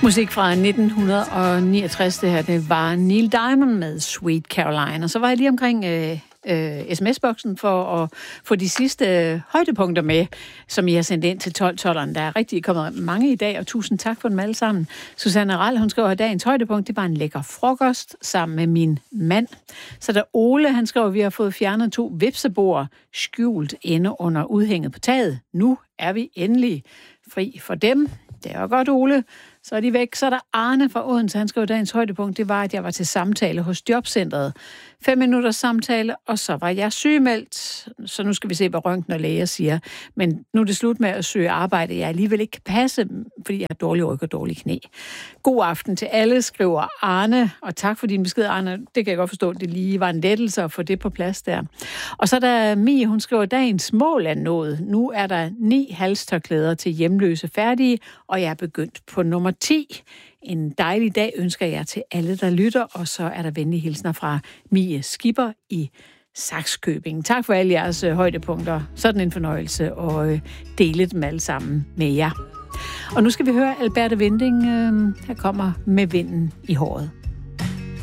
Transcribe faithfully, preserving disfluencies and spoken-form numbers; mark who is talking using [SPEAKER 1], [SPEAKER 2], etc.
[SPEAKER 1] Musik fra nitten niogtres, det her, det var Neil Diamond med Sweet Caroline. Og så var jeg lige omkring øh, øh, sms-boksen for at få de sidste øh, højdepunkter med, som I har sendt ind til tolv tolveren. Der er rigtig kommet mange i dag, og tusind tak for dem alle sammen. Susanne Rall, hun skriver, at dagens højdepunkt, det var en lækker frokost sammen med min mand. Så der Ole, han skriver, at vi har fået fjernet to vipsebord skjult inde under udhænget på taget. Nu er vi endelig fri for dem. Det er jo godt, Ole. Så er de væk. Så er der Arne fra Odense. Han skrev, dagens højdepunkt, det var, at jeg var til samtale hos Jobcentret. Fem minutters samtale, og så var jeg sygemeldt. Så nu skal vi se, hvad røntgen og læger siger. Men nu er det slut med at søge arbejde. Jeg alligevel ikke kan passe, fordi jeg har dårlig ryg og dårlig knæ. God aften til alle, skriver Arne. Og tak for din besked, Arne. Det kan jeg godt forstå, det lige var en lettelse at få det på plads der. Og så er der Mie, hun skriver, dagens mål er nået. Nu er der ni halstørklæder til hjemløse færdige, og jeg er begyndt på nummer ti. En dejlig dag ønsker jeg til alle, der lytter, og så er der venlige hilsner fra Mie Skipper i Sakskøbing. Tak for alle jeres øh, højdepunkter. Sådan en fornøjelse at øh, dele dem alle sammen med jer. Og nu skal vi høre Alberte Winding. Øh, her kommer Med vinden i håret.